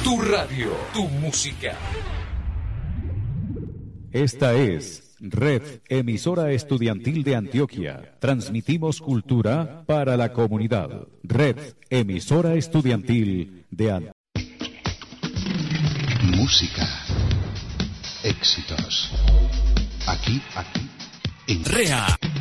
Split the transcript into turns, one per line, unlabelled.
Tu radio, tu música.
Esta es Red Emisora Estudiantil de Antioquia. Transmitimos cultura para la comunidad. Red Emisora Estudiantil de Antioquia.
Música. Éxitos. Aquí, en
REA.